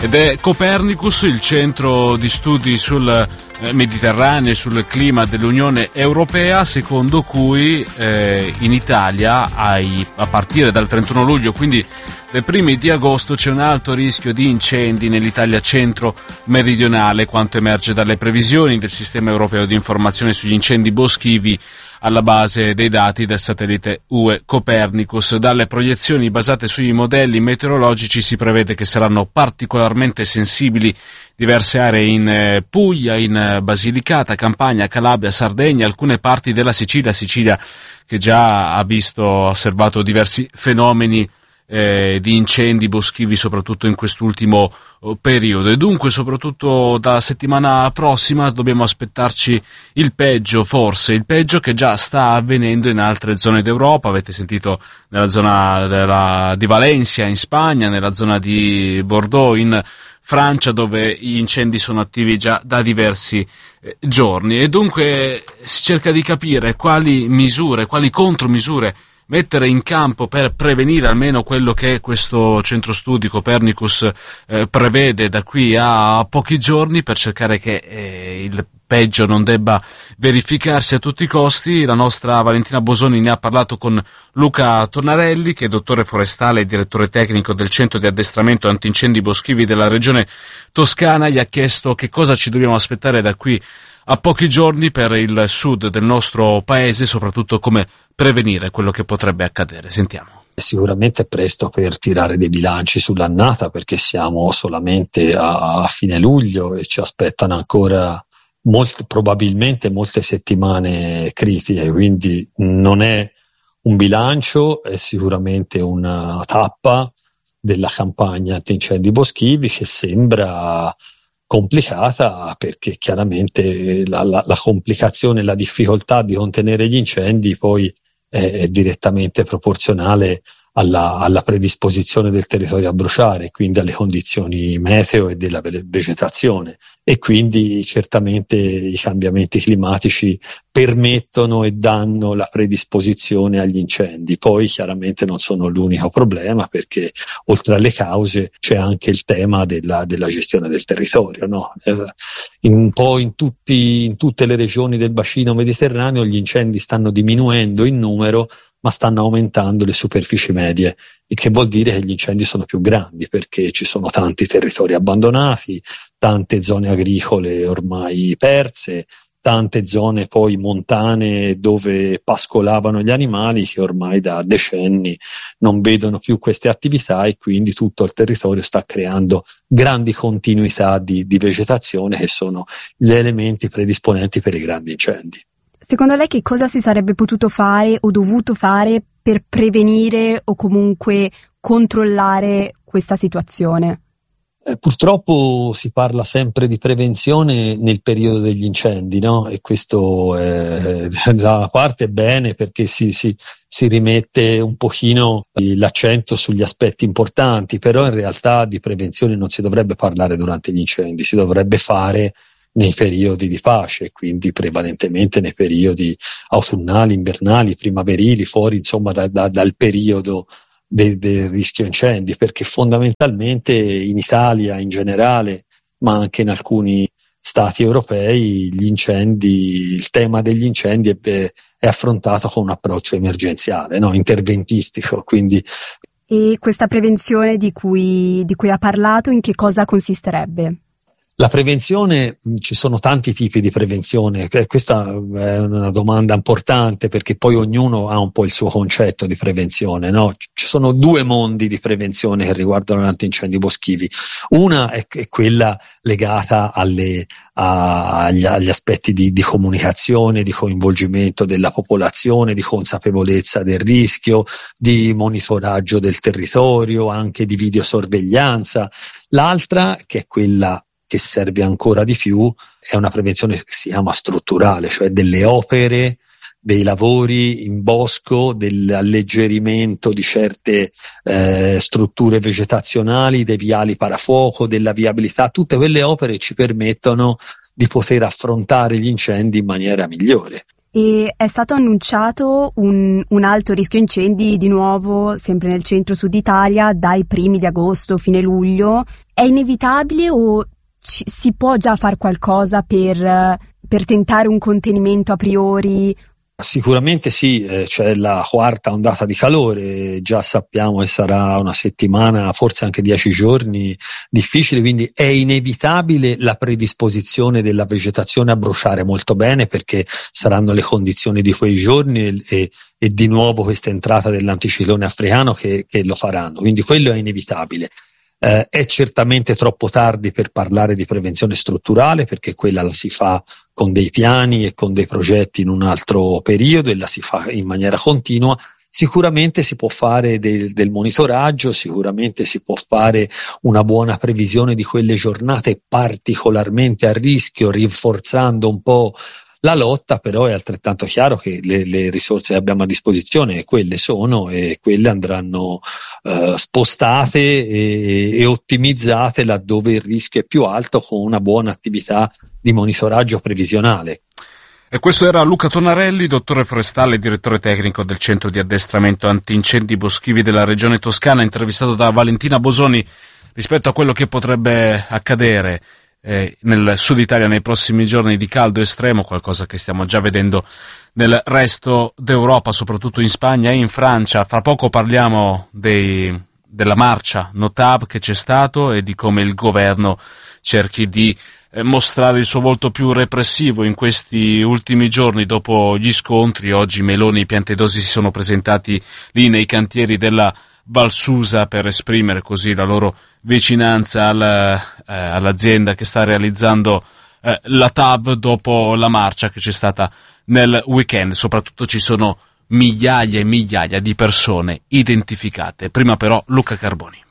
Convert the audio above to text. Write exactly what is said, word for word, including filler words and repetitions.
ed è Copernicus, il centro di studi sul Mediterraneo e sul clima dell'Unione Europea, secondo cui eh, in Italia ai, a partire dal trentuno luglio, quindi dai primi di agosto, c'è un alto rischio di incendi nell'Italia centro-meridionale, quanto emerge dalle previsioni del Sistema Europeo di Informazione sugli Incendi Boschivi alla base dei dati del satellite U E Copernicus. Dalle proiezioni basate sui modelli meteorologici si prevede che saranno particolarmente sensibili diverse aree in Puglia, in Basilicata, Campania, Calabria, Sardegna, alcune parti della Sicilia, Sicilia che già ha visto, osservato diversi fenomeni Eh, di incendi boschivi soprattutto in quest'ultimo oh, periodo, e dunque soprattutto dalla settimana prossima dobbiamo aspettarci il peggio, forse il peggio che già sta avvenendo in altre zone d'Europa. Avete sentito nella zona della, di Valencia in Spagna, nella zona di Bordeaux in Francia, dove gli incendi sono attivi già da diversi eh, giorni, e dunque si cerca di capire quali misure, quali contromisure mettere in campo per prevenire almeno quello che questo centro studi Copernicus eh, prevede da qui a pochi giorni, per cercare che eh, il peggio non debba verificarsi a tutti i costi. La nostra Valentina Bosoni ne ha parlato con Luca Tornarelli, che è dottore forestale e direttore tecnico del centro di addestramento antincendi boschivi della regione Toscana. Gli ha chiesto che cosa ci dobbiamo aspettare da qui a pochi giorni per il sud del nostro paese, soprattutto come prevenire quello che potrebbe accadere. Sentiamo. Sicuramente è presto per tirare dei bilanci sull'annata, perché siamo solamente a, a fine luglio e ci aspettano ancora molte, probabilmente molte settimane critiche, quindi non è un bilancio, è sicuramente una tappa della campagna antincendi boschivi che sembra complicata, perché chiaramente la, la, la complicazione e la difficoltà di contenere gli incendi poi è, è direttamente proporzionale alla, alla predisposizione del territorio a bruciare, quindi alle condizioni meteo e della vegetazione, e quindi certamente i cambiamenti climatici permettono e danno la predisposizione agli incendi. Poi chiaramente non sono l'unico problema, perché oltre alle cause c'è anche il tema della, della gestione del territorio, no? Eh, in un po' in tutti, in tutte le regioni del bacino mediterraneo gli incendi stanno diminuendo in numero, ma stanno aumentando le superfici medie, il che vuol dire che gli incendi sono più grandi, perché ci sono tanti territori abbandonati, tante zone agricole ormai perse, tante zone poi montane dove pascolavano gli animali che ormai da decenni non vedono più queste attività, e quindi tutto il territorio sta creando grandi continuità di, di vegetazione, che sono gli elementi predisponenti per i grandi incendi. Secondo lei che cosa si sarebbe potuto fare o dovuto fare per prevenire o comunque controllare questa situazione? Eh, purtroppo si parla sempre di prevenzione nel periodo degli incendi, no? E questo eh, da una parte è bene, perché si, si, si rimette un pochino l'accento sugli aspetti importanti, però in realtà di prevenzione non si dovrebbe parlare durante gli incendi, si dovrebbe fare nei periodi di pace, quindi prevalentemente nei periodi autunnali, invernali, primaverili, fuori insomma da, da, dal periodo de, del rischio incendi, perché fondamentalmente in Italia in generale, ma anche in alcuni stati europei, gli incendi, il tema degli incendi è, è affrontato con un approccio emergenziale, no? Interventistico, quindi. E questa prevenzione di cui, di cui ha parlato, in che cosa consisterebbe? La prevenzione, ci sono tanti tipi di prevenzione, questa è una domanda importante, perché poi ognuno ha un po' il suo concetto di prevenzione, no? Ci sono due mondi di prevenzione che riguardano gli antincendi boschivi. Una è, è quella legata alle, a, agli, agli aspetti di, di comunicazione, di coinvolgimento della popolazione, di consapevolezza del rischio, di monitoraggio del territorio, anche di videosorveglianza. L'altra, che è quella che serve ancora di più, è una prevenzione che si chiama strutturale, cioè delle opere, dei lavori in bosco, dell'alleggerimento di certe eh, strutture vegetazionali, dei viali parafuoco, della viabilità. Tutte quelle opere ci permettono di poter affrontare gli incendi in maniera migliore. E è stato annunciato un, un alto rischio incendi di nuovo, sempre nel centro-sud Italia, dai primi di agosto, fine luglio. È inevitabile o ci, si può già fare qualcosa per, per tentare un contenimento a priori? Sicuramente sì, eh, c'è la quarta ondata di calore, già sappiamo che sarà una settimana, forse anche dieci giorni difficili, quindi è inevitabile la predisposizione della vegetazione a bruciare molto bene, perché saranno le condizioni di quei giorni e, e di nuovo questa entrata dell'anticiclone africano che, che lo faranno, quindi quello è inevitabile. Eh, è certamente troppo tardi per parlare di prevenzione strutturale, perché quella la si fa con dei piani e con dei progetti in un altro periodo e la si fa in maniera continua. Sicuramente si può fare del, del monitoraggio, sicuramente si può fare una buona previsione di quelle giornate particolarmente a rischio, rinforzando un po' la lotta, però è altrettanto chiaro che le, le risorse che abbiamo a disposizione quelle sono e quelle andranno eh, spostate e, e ottimizzate laddove il rischio è più alto, con una buona attività di monitoraggio previsionale. E questo era Luca Tonarelli, dottore forestale e direttore tecnico del centro di addestramento antincendi boschivi della regione Toscana, intervistato da Valentina Bosoni rispetto a quello che potrebbe accadere eh, nel sud Italia nei prossimi giorni di caldo estremo, qualcosa che stiamo già vedendo nel resto d'Europa, soprattutto in Spagna e in Francia. Fra poco parliamo dei, della marcia No T A B che c'è stato e di come il governo cerchi di mostrare il suo volto più repressivo in questi ultimi giorni dopo gli scontri. Oggi Meloni e Piantedosi si sono presentati lì nei cantieri della Valsusa per esprimere così la loro vicinanza al, eh, all'azienda che sta realizzando eh, la T A B dopo la marcia che c'è stata nel weekend. Soprattutto ci sono migliaia e migliaia di persone identificate. Prima però Luca Carboni.